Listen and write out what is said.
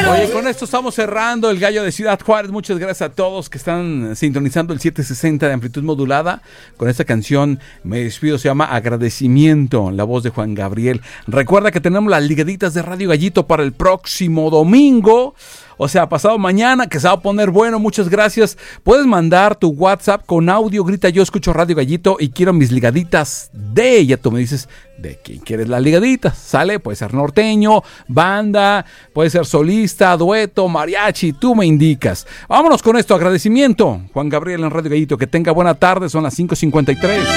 Oye, con esto estamos cerrando el Gallo de Ciudad Juárez. Muchas gracias a todos que están sintonizando el 760 de amplitud modulada. Con esta canción me despido, se llama Agradecimiento, la voz de Juan Gabriel. Recuerda que tenemos las ligaditas de Radio Gallito para el próximo domingo. O sea, pasado mañana, que se va a poner bueno. Muchas gracias. Puedes mandar tu WhatsApp con audio. Grita: yo escucho Radio Gallito y quiero mis ligaditas de... Ya tú me dices de quién quieres las ligaditas. ¿Sale? Puede ser norteño, banda, puede ser solista, dueto, mariachi. Tú me indicas. Vámonos con esto. Agradecimiento. Juan Gabriel en Radio Gallito. Que tenga buena tarde. Son las 5:53.